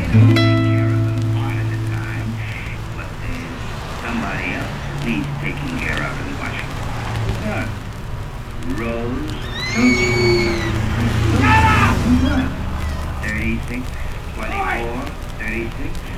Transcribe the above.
take care of them part of the time, but there's somebody else needs taking care of and watching. Rose, don't you? 36, 24, 36.